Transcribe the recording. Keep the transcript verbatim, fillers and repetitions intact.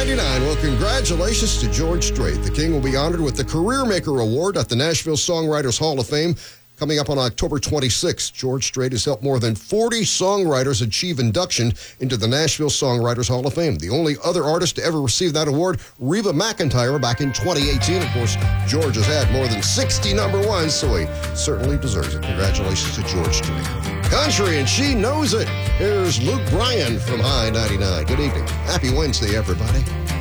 ninety-nine. Well, congratulations to George Strait. The King will be honored with the Career Maker Award at the Nashville Songwriters Hall of Fame coming up on October twenty-sixth. George Strait has helped more than forty songwriters achieve induction into the Nashville Songwriters Hall of Fame. The only other artist to ever receive that award, Reba McEntire, back in twenty eighteen. Of course, George has had more than sixty number ones, so he certainly deserves it. Congratulations to George Strait. Country, and she knows it. Here's Luke Bryan from High ninety-nine. Good evening. Happy Wednesday, everybody.